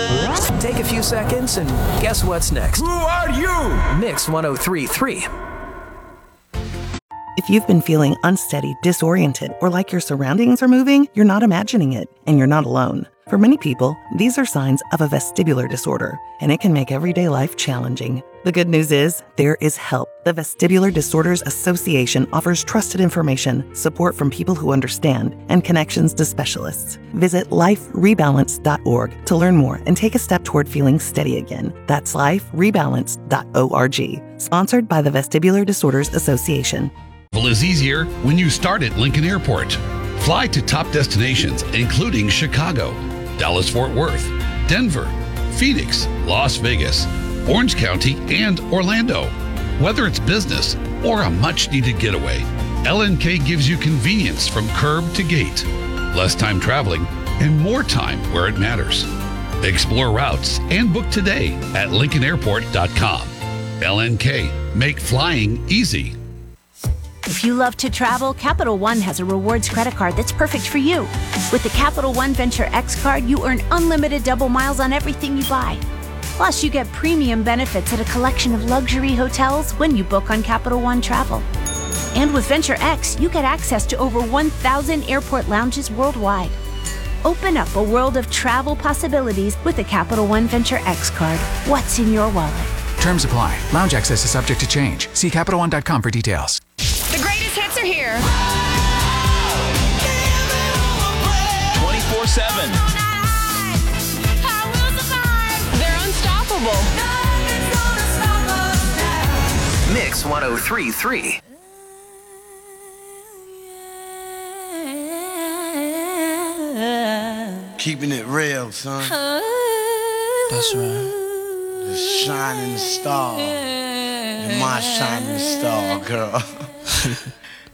Take a few seconds and guess what's next? Who are you? Mix 1033. If you've been feeling unsteady, disoriented, or like your surroundings are moving, you're not imagining it, and you're not alone. For many people, these are signs of a vestibular disorder, and it can make everyday life challenging. The good news is, there is help. The Vestibular Disorders Association offers trusted information, support from people who understand, and connections to specialists. Visit liferebalance.org to learn more and take a step toward feeling steady again. That's liferebalance.org. Sponsored by the Vestibular Disorders Association. Travel is easier when you start at Lincoln Airport. Fly to top destinations including Chicago, Dallas-Fort Worth, Denver, Phoenix, Las Vegas, Orange County, and Orlando. Whether it's business or a much-needed getaway, LNK gives you convenience from curb to gate, less time traveling, and more time where it matters. Explore routes and book today at lincolnairport.com. LNK, make flying easy. If you love to travel, Capital One has a rewards credit card that's perfect for you. With the Capital One Venture X card, you earn unlimited double miles on everything you buy. Plus, you get premium benefits at a collection of luxury hotels when you book on Capital One Travel. And with Venture X, you get access to over 1,000 airport lounges worldwide. Open up a world of travel possibilities with the Capital One Venture X card. What's in your wallet? Terms apply. Lounge access is subject to change. See CapitalOne.com for details. The greatest hits are here. 24/7. They're unstoppable. Mix 1033. Keeping it real, son. That's right. The shining star. And my shining star, girl.